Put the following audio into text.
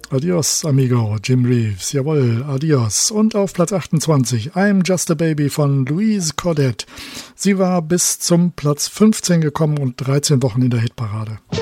Adios, amigo, Jim Reeves. Jawohl, adios. Und auf Platz 28, I'm Just a Baby von Louise Cordet. Sie war bis zum Platz 15 gekommen und 13 Wochen in der Hitparade.